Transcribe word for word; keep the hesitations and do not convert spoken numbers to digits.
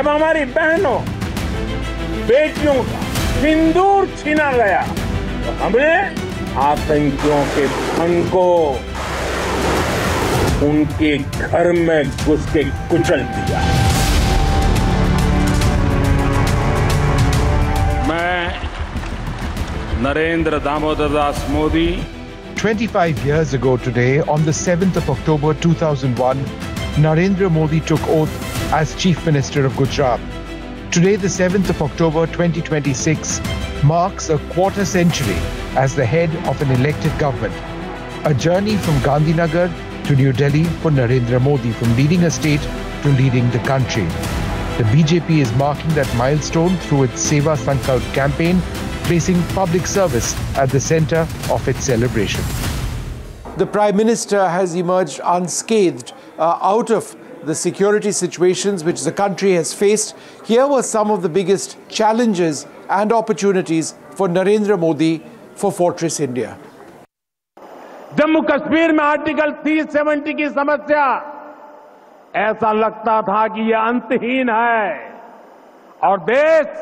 जब हमारी बहनों बेटियों का सिंदूर छीना गया तो हमने आतंकियों के धन को उनके घर में घुस के कुचल दिया। मैं Narendra Damodar Das Modi twenty-five years ago today, on the seventh of October two thousand one, Narendra Modi took oath as Chief Minister of Gujarat. Today, the seventh of October twenty twenty-six, marks a quarter century as the head of an elected government. A journey from Gandhinagar to New Delhi for Narendra Modi, from leading a state to leading the country. The B J P is marking that milestone through its Seva Sankalp campaign, placing public service at the centre of its celebration. The Prime Minister has emerged unscathed uh, out of the security situations which the country has faced. Here were some of the biggest challenges and opportunities for Narendra Modi for Fortress India. Jammu Kashmir में article तीन सौ सत्तर की समस्या ऐसा लगता था कि यह अंतहीन है और देश